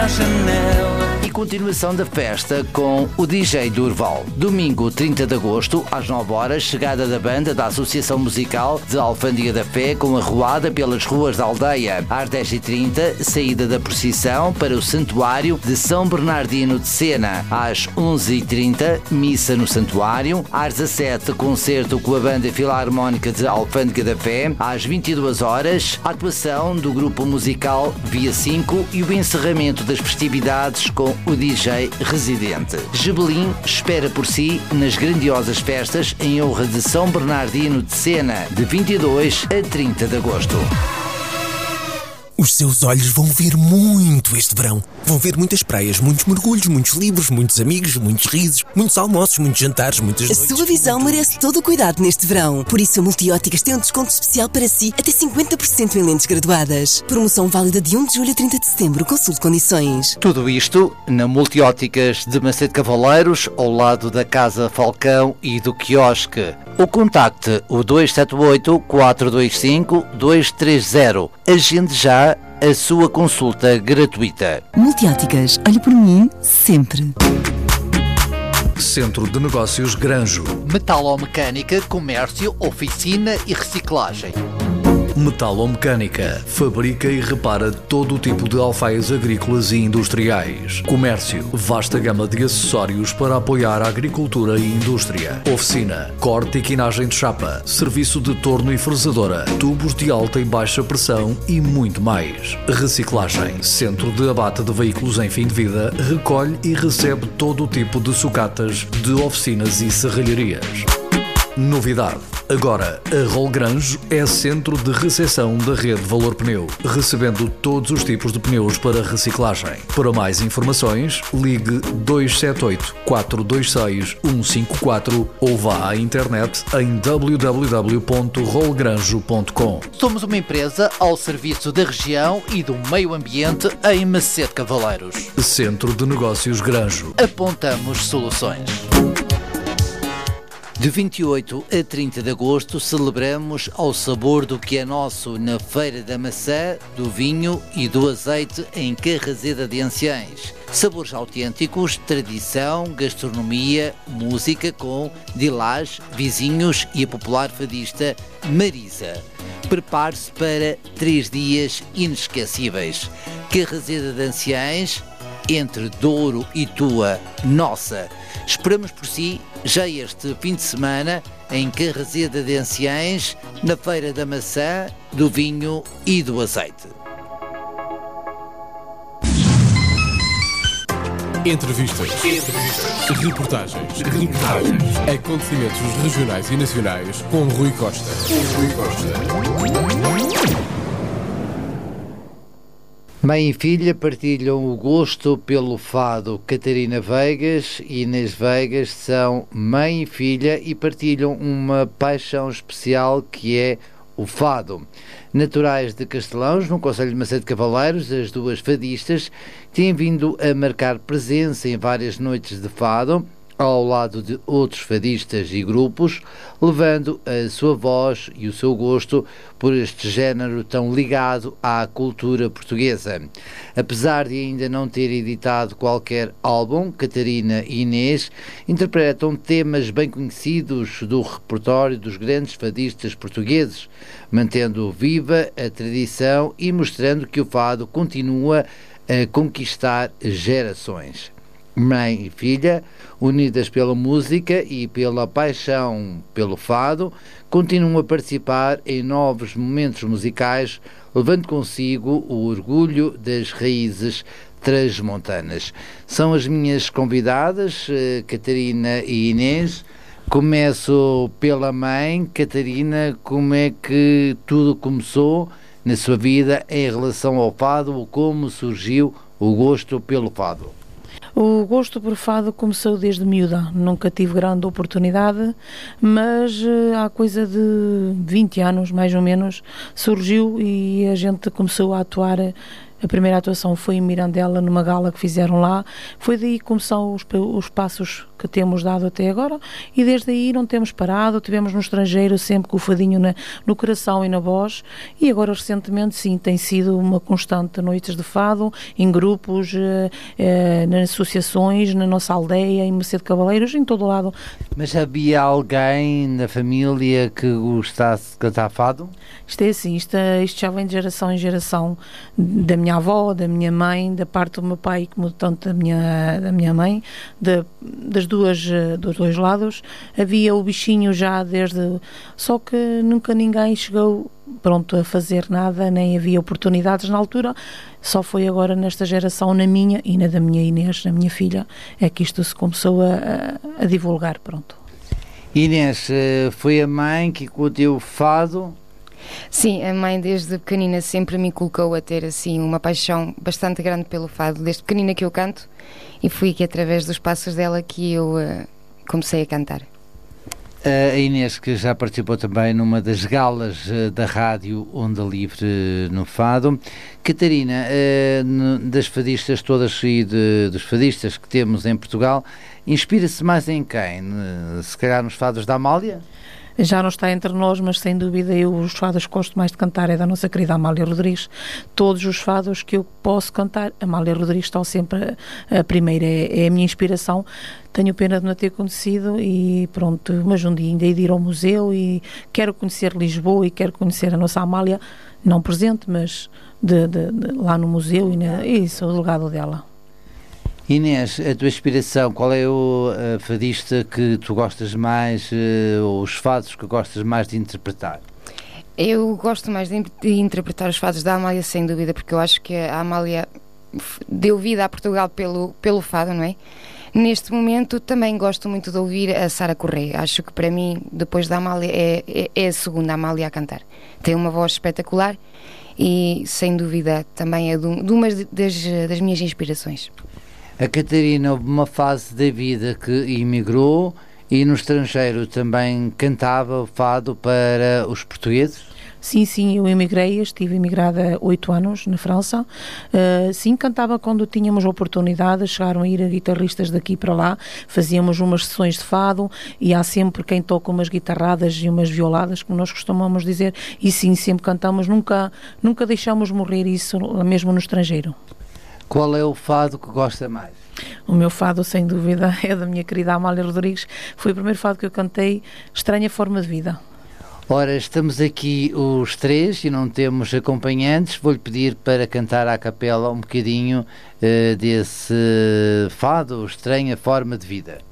janela. E continuação da festa com o DJ Durval. Domingo 30 de agosto, às 9 horas, chegada da banda da Associação Musical de Alfândega da Fé com arruada pelas ruas da aldeia. Às 10h30, saída da procissão para o Santuário de São Bernardino de Sena. Às 11h30, missa no Santuário. Às 17h, concerto com a Banda Filarmónica de Alfândega da Fé. Às 22 horas, a atuação do grupo musical Via 5 e o encerramento das festividades com o DJ residente. Gebelim espera por si nas grandiosas festas em honra de São Bernardino de Sena, de 22 a 30 de agosto. Os seus olhos vão ver muito este verão. Vão ver muitas praias, muitos mergulhos, muitos livros, muitos amigos, muitos risos, muitos almoços, muitos jantares, muitas noites. A sua visão merece todo o cuidado neste verão. Por isso a Multióticas tem um desconto especial para si, até 50% em lentes graduadas. Promoção válida de 1 de julho a 30 de setembro. Consulte condições. Tudo isto na Multióticas de Macedo Cavaleiros, ao lado da Casa Falcão e do quiosque. Ou contacte o 278 425 230. Agende já a sua consulta gratuita. Multióticas, olhe por mim sempre. Centro de Negócios Granjo. Metalomecânica, comércio, oficina e reciclagem. Metalomecânica. Fabrica e repara todo o tipo de alfaias agrícolas e industriais. Comércio. Vasta gama de acessórios para apoiar a agricultura e indústria. Oficina. Corte e quinagem de chapa. Serviço de torno e fresadora. Tubos de alta e baixa pressão e muito mais. Reciclagem. Centro de abate de veículos em fim de vida. Recolhe e recebe todo o tipo de sucatas de oficinas e serralharias. Novidade. Agora, a Rolgranjo é centro de recepção da rede Valor Pneu, recebendo todos os tipos de pneus para reciclagem. Para mais informações, ligue 278 426 154 ou vá à internet em www.rolgranjo.com. Somos uma empresa ao serviço da região e do meio ambiente em Macedo Cavaleiros. Centro de Negócios Granjo. Apontamos soluções. De 28 a 30 de agosto celebramos ao sabor do que é nosso na Feira da Maçã, do Vinho e do Azeite em Carraseda de Anciães. Sabores autênticos, tradição, gastronomia, música com Dilás, vizinhos e a popular fadista Marisa. Prepare-se para 3 dias inesquecíveis. Carraseda de Anciães, entre Douro e Tua, nossa. Esperamos por si já este fim de semana em Carraseda de Anciães, na Feira da Maçã, do Vinho e do Azeite. Entrevistas. Reportagens. Acontecimentos regionais e nacionais com Rui Costa. Mãe e filha partilham o gosto pelo fado. Catarina Veigas e Inês Veigas são mãe e filha e partilham uma paixão especial que é o fado. Naturais de Castelãos, no concelho de Macedo Cavaleiros, as duas fadistas têm vindo a marcar presença em várias noites de fado, ao lado de outros fadistas e grupos, levando a sua voz e o seu gosto por este género tão ligado à cultura portuguesa. Apesar de ainda não ter editado qualquer álbum, Catarina e Inês interpretam temas bem conhecidos do repertório dos grandes fadistas portugueses, mantendo viva a tradição e mostrando que o fado continua a conquistar gerações. Mãe e filha, unidas pela música e pela paixão pelo fado, continuam a participar em novos momentos musicais, levando consigo o orgulho das raízes transmontanas. São as minhas convidadas, Catarina e Inês. Começo pela mãe. Catarina, como é que tudo começou na sua vida em relação ao fado, ou como surgiu o gosto pelo fado? O gosto por fado começou desde miúda, nunca tive grande oportunidade, mas há coisa de 20 anos, mais ou menos, surgiu e a gente começou a atuar. A primeira atuação foi em Mirandela, numa gala que fizeram lá. Foi daí que começaram os passos que temos dado até agora, e desde aí não temos parado, tivemos no estrangeiro sempre com o fadinho no coração e na voz, e agora recentemente sim, tem sido uma constante noites de fado, em grupos, nas associações, na nossa aldeia, em Mercê de Cavaleiros, em todo o lado. Mas havia alguém na família que gostasse de cantar fado? Isto é assim, isto já vem de geração em geração, da minha avó, da minha mãe, da parte do meu pai, como tanto da minha mãe, dos dois lados. Havia o bichinho já desde... Só que nunca ninguém chegou pronto a fazer nada, nem havia oportunidades na altura. Só foi agora nesta geração, na minha e na da minha Inês, na minha filha, é que isto se começou a divulgar, pronto. Inês, foi a mãe que deu o fado? Sim, a mãe desde pequenina sempre me inculcou a ter assim uma paixão bastante grande pelo fado, desde pequenina que eu canto, e foi aqui através dos passos dela que eu comecei a cantar. A Inês, que já participou também numa das galas da rádio Onda Livre no Fado. Catarina, das fadistas todas e dos fadistas que temos em Portugal, inspira-se mais em quem? Se calhar nos fados da Amália? Já não está entre nós, mas sem dúvida os fados que gosto mais de cantar é da nossa querida Amália Rodrigues. Todos os fados que eu posso cantar, Amália Rodrigues está sempre a primeira, é a minha inspiração. Tenho pena de não ter conhecido e pronto, mas um dia ainda hei de ir ao museu e quero conhecer Lisboa e quero conhecer a nossa Amália, não presente, mas lá no museu e sou o legado dela. Inês, a tua inspiração, qual é o fadista que tu gostas mais, ou os fados que gostas mais de interpretar? Eu gosto mais de interpretar os fados da Amália, sem dúvida, porque eu acho que a Amália deu vida a Portugal pelo fado, não é? Neste momento também gosto muito de ouvir a Sara Correia. Acho que para mim, depois da Amália, é a segunda Amália a cantar. Tem uma voz espetacular e, sem dúvida, também é de uma das minhas inspirações. A Catarina houve uma fase da vida que emigrou e no estrangeiro também cantava o fado para os portugueses? Sim, eu emigrei, estive emigrada há 8 anos na França. Sim, cantava quando tínhamos oportunidade, chegaram a ir a guitarristas daqui para lá, fazíamos umas sessões de fado e há sempre quem toca umas guitarradas e umas violadas, como nós costumamos dizer, e sim, sempre cantamos, nunca deixamos morrer isso, mesmo no estrangeiro. Qual é o fado que gosta mais? O meu fado, sem dúvida, é da minha querida Amália Rodrigues. Foi o primeiro fado que eu cantei, Estranha Forma de Vida. Ora, estamos aqui os três e não temos acompanhantes. Vou-lhe pedir para cantar à capela um bocadinho desse fado, Estranha Forma de Vida.